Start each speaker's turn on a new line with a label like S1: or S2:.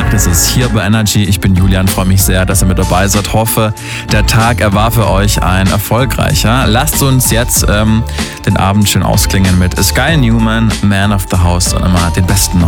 S1: Das ist hier bei Energy. Ich bin Julian, freue mich sehr, dass ihr mit dabei seid. Hoffe, der Tag war für euch ein erfolgreicher. Lasst uns jetzt den Abend schön ausklingen mit Sky Newman, Man of the House und immer den besten